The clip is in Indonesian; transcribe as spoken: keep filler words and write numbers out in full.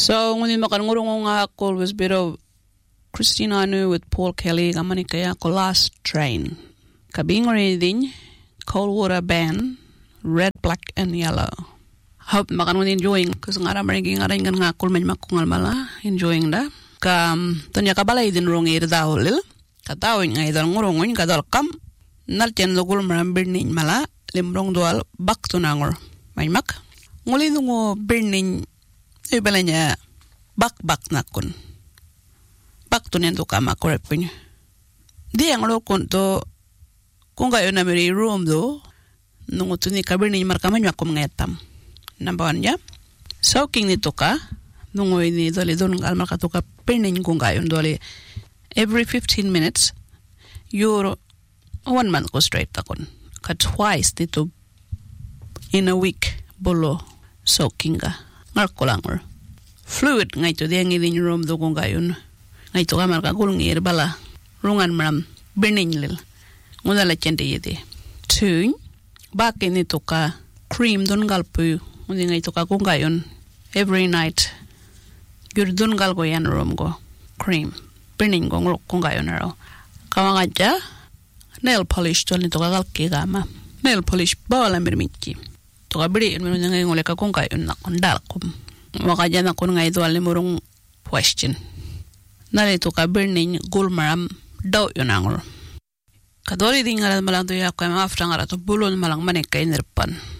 So nguni makan ngurung nga ako was bit of Christina Anu with Paul Kelly gamani kaya ko Last Train. Kabing reading Cold Water Band, Red, Black and Yellow. Hope makan nguni enjoying kasi ngara maring ngara ingan nga ako men makungal mala enjoying da. Kam tonya kabalay din rong ir daw lil. Katawin nga idal ngurung ngun kadal kam naltian lugul marambir nin mala limrong dual bak tunangor. May mak nguli dungo birnin ibalanya bak-bak nakun. Bak tunen to kama korepin. Di ang lokon to kung kayo na may room do nung tuni kabirnin markaman yakum ngetam. Number one ya. Soaking nito ka nung ini dole don ngal marka to ka pirnin kung kayo dole every fifteen minutes you're one month go straight takon. Ka twice dito in a week bolo soaking ka. Ngalkolangor. Fluid ngay to diang idin room do kung gayon. Ngay to kamar ka kulong ir bala. Rungan maram birnin lil. Nguna la chente yete. Two, bakin ito ka cream don galpu. Nguni ngay to ka kung gayon. Every night. Yur don gal ko yan room go. Cream. Birnin kong kung gayon na raw. Kawangadya. Nail polish to nito ka galki gama. Nail polish bawala mirmitchi. To kabiri yun meron ngay nguleka kung kayo na kundal ko. Waka dyan ako nga ito alimurong question. Narito kabir nin gulmaram daw yun angol. Kadori din nga malang to yak kaya after nga rato bulon malang manik kay nirpan.